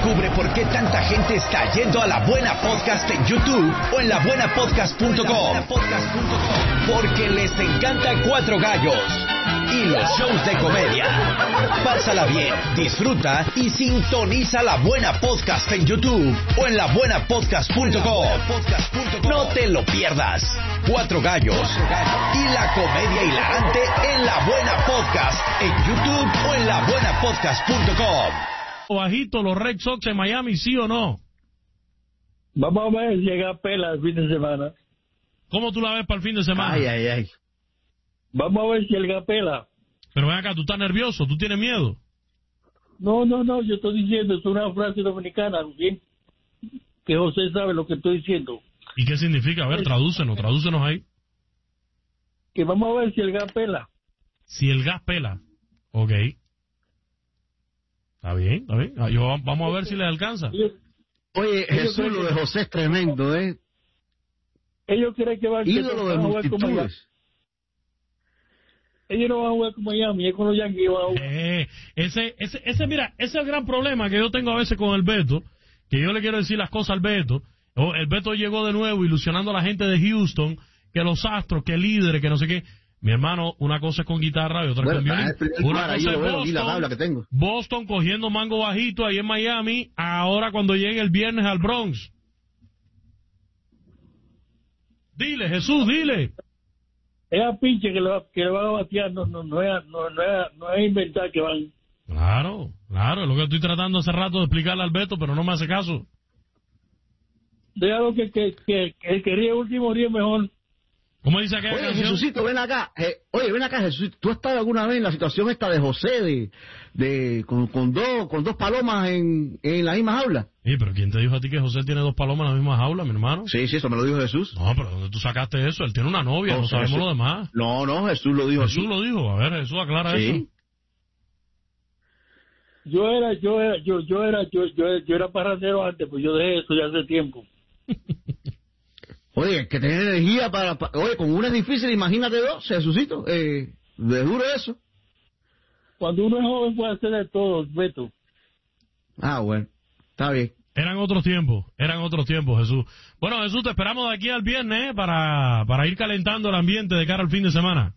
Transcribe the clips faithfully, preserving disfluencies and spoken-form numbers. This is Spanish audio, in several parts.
Descubre por qué tanta gente está yendo a La Buena Podcast en YouTube o en la buena podcast punto com. Porque les encanta Cuatro Gallos y los shows de comedia. Pásala bien, disfruta y sintoniza La Buena Podcast en YouTube o en la buena podcast punto com. No te lo pierdas. Cuatro Gallos y la comedia hilarante en La Buena Podcast en YouTube o en la buena podcast punto com. Bajito, los Red Sox en Miami, ¿sí o no? Vamos a ver si llega pela el fin de semana. ¿Cómo tú la ves para el fin de semana? Ay, ay, ay. Vamos a ver si llega pela. Pero ven acá, ¿tú estás nervioso? ¿Tú tienes miedo? No, no, no, yo estoy diciendo, es una frase dominicana, bien, que José sabe lo que estoy diciendo. ¿Y qué significa? A ver, tradúcenos, tradúcenos ahí. Que vamos a ver si el gas pela. Si el gas pela. Ok. Está bien, está bien. Ah, yo, vamos a ver si les alcanza. Oye, Jesús, lo de José es tremendo, ¿eh? Ellos creen que van, que ídolo de van a jugar como Miami. Ellos no van a jugar como Miami, es con los Yankees van a jugar. Eh, ese, ese, ese, mira, ese es el gran problema que yo tengo a veces con el Beto, que yo le quiero decir las cosas al Beto. Oh, el Beto llegó de nuevo ilusionando a la gente de Houston, que los Astros, que líderes, que no sé qué. Mi hermano, una cosa es con guitarra y otra bueno, con violín. Una cosa es Boston, la tabla que tengo. Boston cogiendo mango bajito ahí en Miami, ahora cuando llegue el viernes al Bronx. Dile, Jesús, dile. Es a pinche que le, que le van a batear, no, no, no, es, no, no, es, no es inventar que van. Claro, claro, es lo que estoy tratando hace rato de explicarle al Beto, pero no me hace caso. Déjalo que, que, que, que el que ríe último ríe mejor. ¿Cómo dice aquella Oye, canción? Jesucito, ven acá. Eh, oye, ven acá, Jesús. ¿Tú has estado alguna vez en la situación esta de José, de, de con, con dos con dos palomas en, en la misma jaula? Sí, pero ¿quién te dijo a ti que José tiene dos palomas en la misma jaula, mi hermano? Sí, sí, eso me lo dijo Jesús. No, pero ¿dónde tú sacaste eso? Él tiene una novia, no, no sabemos Jesús, lo demás. No, no, Jesús lo dijo. Jesús así. lo dijo. A ver, Jesús, aclara sí. eso. Yo era, yo era, yo, yo era, yo, yo, yo era parrandero antes, pues yo dejé eso ya hace tiempo. Oye, que tener energía para, para... Oye, con una es difícil, imagínate dos, Jesucito. Eh, de duro eso. Cuando uno es joven puede hacer de todo, Beto. Ah, bueno, está bien. Eran otros tiempos, eran otros tiempos, Jesús. Bueno, Jesús, te esperamos de aquí al viernes, ¿eh? para, para ir calentando el ambiente de cara al fin de semana.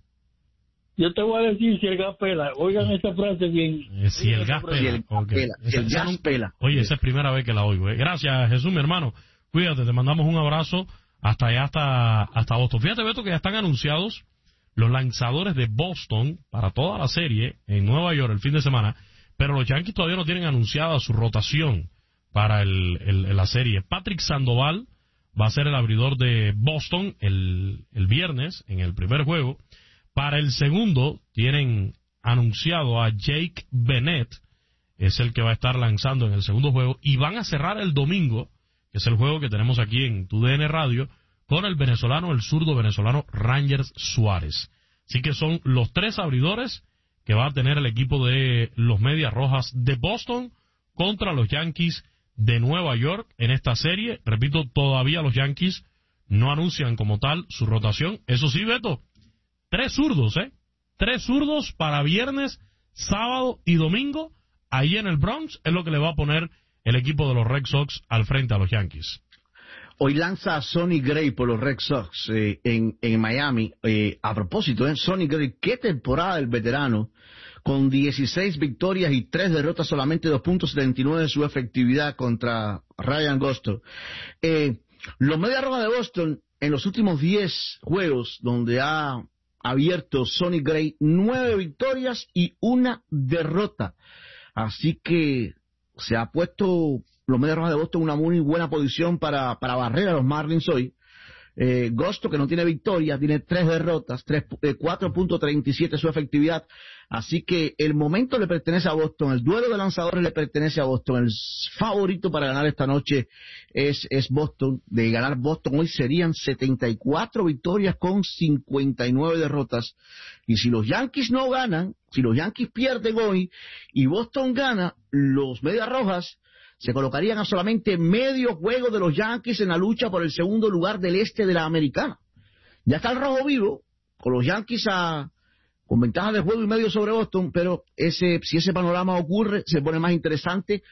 Yo te voy a decir si el gas pela. Oigan esta frase bien. Eh, si el gas pela. Si el, okay. pela, si el gas pela. Oye, esa es primera vez que la oigo. ¿eh? Gracias, Jesús, mi hermano. Cuídate, te mandamos un abrazo hasta allá, hasta, hasta Boston. Fíjate, Beto, que ya están anunciados los lanzadores de Boston para toda la serie en Nueva York el fin de semana, pero los Yankees todavía no tienen anunciada su rotación para el, el, la serie. Patrick Sandoval va a ser el abridor de Boston el, el viernes en el primer juego. Para el segundo tienen anunciado a Jake Bennett, es el que va a estar lanzando en el segundo juego, y van a cerrar el domingo, que es el juego que tenemos aquí en tu D N Radio, con el venezolano, el zurdo venezolano Rangers Suárez. Así que son los tres abridores que va a tener el equipo de los Medias Rojas de Boston contra los Yankees de Nueva York en esta serie. Repito, todavía los Yankees no anuncian como tal su rotación. Eso sí, Beto, tres zurdos, ¿eh? Tres zurdos para viernes, sábado y domingo, ahí en el Bronx, es lo que le va a poner el equipo de los Red Sox al frente a los Yankees. Hoy lanza a Sonny Gray por los Red Sox eh, en, en Miami. Eh, a propósito, ¿eh? Sonny Gray, qué temporada del veterano, con dieciséis victorias y tres derrotas, solamente dos punto setenta y nueve de su efectividad contra Ryan Gosto. Eh, los Medias Rojas de Boston, en los últimos diez juegos donde ha abierto Sonny Gray, nueve victorias y una derrota. Así que se ha puesto los Medias Rojas de Boston en una muy buena posición para, para barrer a los Marlins hoy. Eh, Gosto, que no tiene victoria, tiene tres derrotas, tres, eh, cuatro punto treinta y siete su efectividad. Así que el momento le pertenece a Boston, el duelo de lanzadores le pertenece a Boston. El favorito para ganar esta noche es, es Boston. De ganar Boston hoy serían setenta y cuatro victorias con cincuenta y nueve derrotas. Y si los Yankees no ganan, si los Yankees pierden hoy y Boston gana, los Medias Rojas se colocarían a solamente medio juego de los Yankees en la lucha por el segundo lugar del este de la Americana. Ya está el rojo vivo, con los Yankees a, con ventaja de juego y medio sobre Boston, pero ese, si ese panorama ocurre, se pone más interesante.